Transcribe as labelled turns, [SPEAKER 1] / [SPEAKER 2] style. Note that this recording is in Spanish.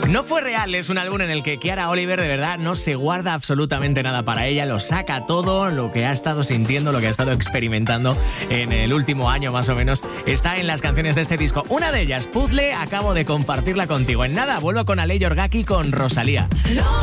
[SPEAKER 1] No fue real, es un álbum en el que Kiara Oliver de verdad no se guarda absolutamente nada para ella, lo saca todo, lo que ha estado sintiendo, lo que ha estado experimentando en el último año más o menos, está en las canciones de este disco. Una de ellas, Puzzle, acabo de compartirla contigo. En nada, vuelvo con Ale Yorgaki con Rosalía.